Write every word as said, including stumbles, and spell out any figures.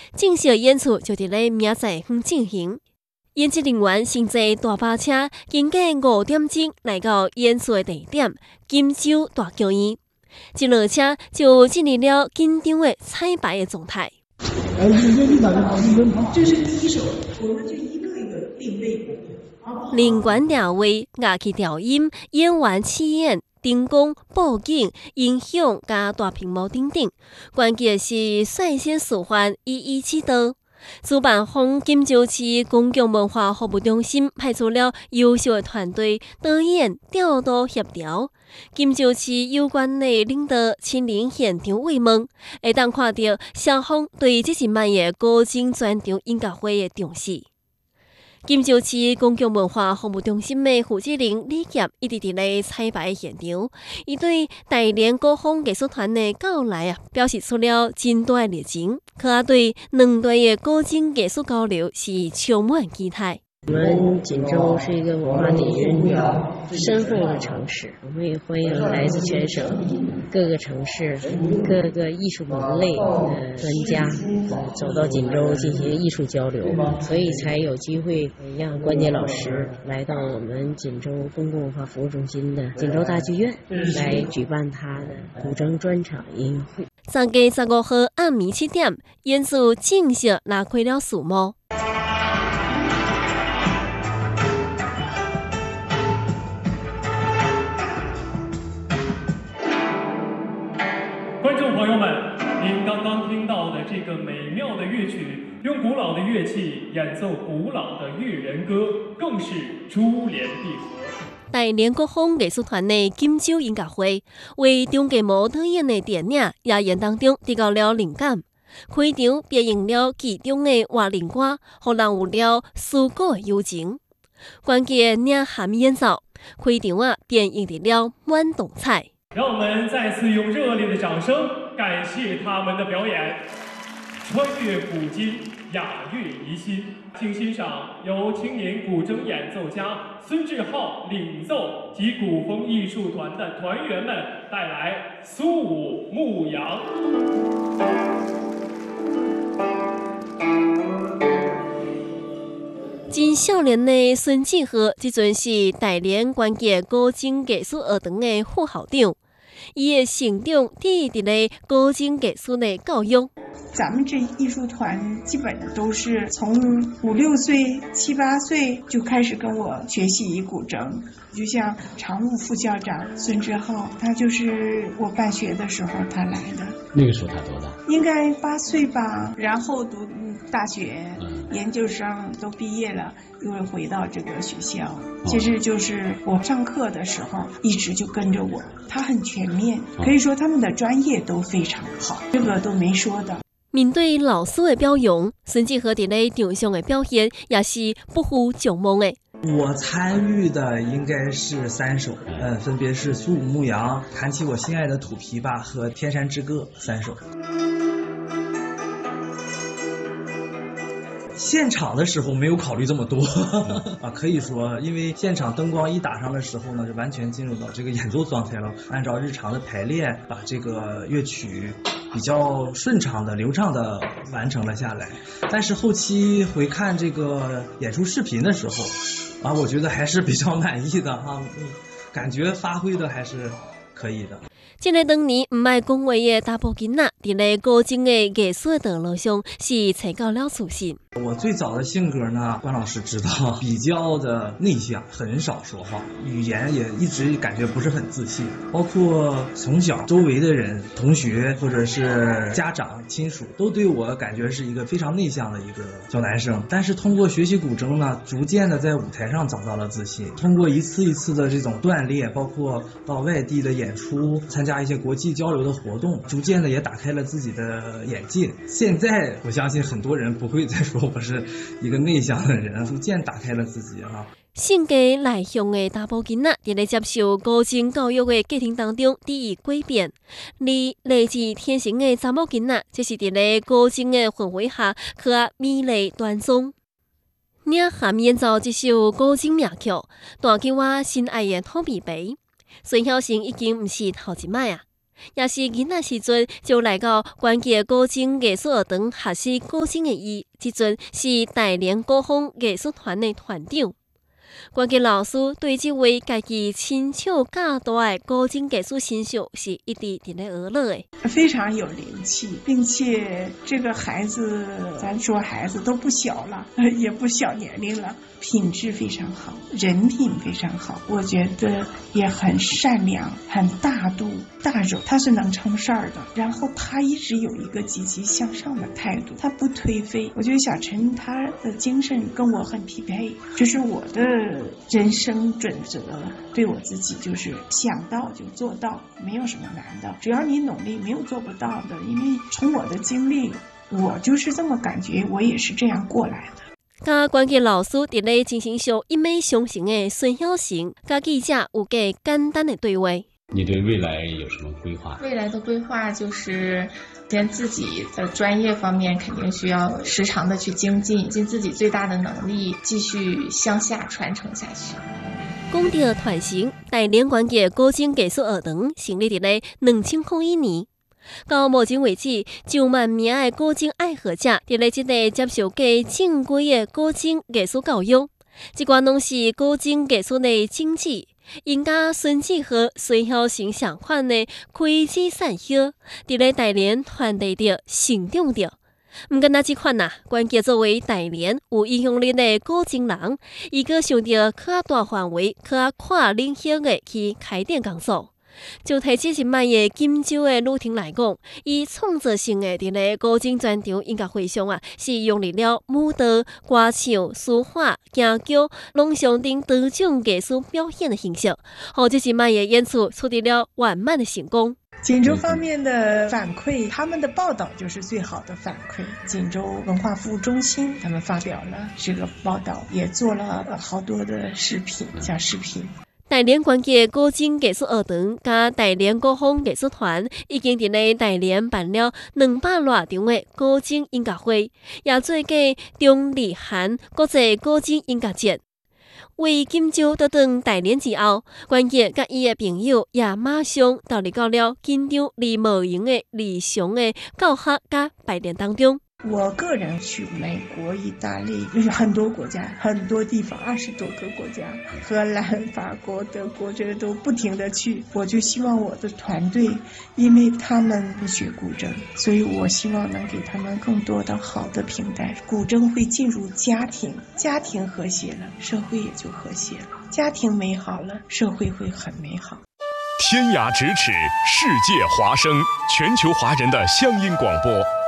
正式演出就伫咧明仔载进行。演职人员乘坐大巴车，经过五点钟来到演出的地点金州大剧院。一落车就进入了紧张的彩排的状态。 这是第一首，我们就一个一个定位。 连贯调位、乐器调音、演员试演、灯光、布景、音响加大屏幕等等，关键是率先示范一一指导。主办方金州市公共文化服务中心派出了优秀的团队，导演调度协调。金州市有关的领导亲临现场慰问，会当看到校方对这一摆的高精专场音乐会的重视。金州市公共文化服务中心的负责人李杰一直伫咧彩排现场，伊对大连国风艺术团的到来啊，表示出了真大的热情，可对两队的高精艺术交流是充满期待。 我们锦州是一个文化底蕴深厚的城市，我们也欢迎来自全省各个城市、各个艺术门类的专家走到锦州进行艺术交流，所以才有机会让关杰老师来到我们锦州公共文化服务中心的锦州大剧院来举办他的古筝专场音乐会。 三月十五号暗暝七点，演出正式拉开了序幕。 观众朋友们，您刚刚听到的这个美妙的乐曲，用古老的乐器演奏古老的越人歌，更是珠联璧合。 大连国风艺术团的金州音乐会，为中规模导演的电影也演当中提高了灵感。开场表演了其中的活灵歌，让人有了思古的幽情。关键领衔演奏，开场啊便引得了满动彩。 让我们再次用热烈的掌声感谢他们的表演。穿越古今，雅乐怡心，请欣赏由青年古筝演奏家孙志浩领奏及古风艺术团的团员们带来苏武牧羊。 真少年的孙志浩，即阵是大连关键高精艺术学堂的副校长，伊的成长伫伫咧高精艺术的教育。 咱们这艺术团基本都是从五六岁、七八岁就开始跟我学习古筝，就像常务副校长孙志浩，他就是我办学的时候他来的。 那个时候他多大？ 应该八岁吧。然后读大学、嗯、研究生都毕业了，又回到这个学校。哦、其实就是我上课的时候一直就跟着我，他很全面，哦、可以说他们的专业都非常好，这个都没说的。 面对老师的表扬，孙志浩伫咧场上的表现也是不负众望的。 我参与的应该是三首，呃，分别是《苏武牧羊》、《弹起我心爱的土琵琶》和《天山之歌》三首。现场的时候没有考虑这么多啊，可以说，因为现场灯光一打上的时候呢，就完全进入到这个演奏状态了。按照日常的排练，把这个乐曲比较顺畅的、流畅的完成了下来。但是后期回看这个演出视频的时候，啊，我觉得还是比较满意的哈、啊，感觉发挥的还是可以的。 这个当年唔爱讲话的大埔囡仔，伫咧高精的艺术道路上是找到了初心。 我最早的性格呢，关老师知道，比较的内向，很少说话，语言也一直感觉不是很自信。包括从小周围的人、同学或者是家长、亲属，都对我感觉是一个非常内向的一个小男生。但是通过学习古筝呢，逐渐的在舞台上找到了自信。通过一次一次的这种锻炼，包括到外地的演出，参加一些国际交流的活动，逐渐的也打开了自己的眼界。现在我相信很多人不会再说我是一个内向的人，逐渐打开了自己哈。 性格内向的大埔囡仔，伫咧接受高精教育的过程当中，得以改变。而来自天生的查某囡仔，这是伫咧高精的氛围下，可爱美丽端庄。领衔演奏这首高精名曲，弹起我心爱的土琵琶。孙晓成已经毋是头一摆啊， 也是囡仔时阵就来到关键古筝艺术学堂学习古筝的伊，即阵是大连古风艺术团的团长。关键老师对这位家己亲手教大的古筝艺术新手是一直伫咧学乐的， 非常有灵气，并且这个孩子，咱说孩子都不小了，也不小年龄了，品质非常好，人品非常好，我觉得也很善良，很大度大柔，他是能成事儿的。然后他一直有一个积极向上的态度，他不颓废。我觉得小陈他的精神跟我很匹配，这是我的人生准则，对我自己就是想到就做到，没有什么难的，只要你努力，没有做不到的。因为从我的经历，我就是这么感觉，我也是这样过来的。 甲关键老师伫咧进行上一脉相承的孙晓成，甲记者有个简单的对话。 你对未来有什么规划？ 未来的规划就是先自己的专业方面肯定需要时常的去精进，尽自己最大的能力继续向下传承下去。 讲到传承，大连关键古筝艺术学堂成立伫咧两千零一年。到目前为止，上万名的古筝爱好者伫咧即个接受过正规的古筝艺术教育，即寡拢是古筝艺术的精子。因甲孙志和、孙晓成相款的开枝散叶，伫咧大连传递着、成长着。毋敢若即款呐，关键作为大连有影响力的古筝人，伊阁想着较大范围、较跨领域的去开展工作。就提起即摆的金州的女婷来讲，伊创造性的伫咧古筝专场音乐会上啊，是用入了舞蹈、歌唱、书画、行脚、拢上等多种艺术表现的形式，互即即摆的演出取得了圆满的成功。 锦州方面的反馈，他们的报道就是最好的反馈。锦州文化服务中心他们发表了这个报道，也做了好多的视频，小视频。 大连关键古筝艺术学堂甲大连古风艺术团已经伫咧大连办了两百多场的古筝音乐会，也做过中日韩国际古筝音乐节。为金州倒转大连之后，关键甲伊的朋友也马上投入到了紧张而无用的日常的教学甲排练当中。 我个人去美国、意大利，就是很多国家、很多地方，二十多个国家，荷兰、法国、德国，这个都不停的去。我就希望我的团队，因为他们不学古筝，所以我希望能给他们更多的好的平台。古筝会进入家庭，家庭和谐了，社会也就和谐了；家庭美好了，社会会很美好。 天涯咫尺，世界华声，全球华人的乡音广播。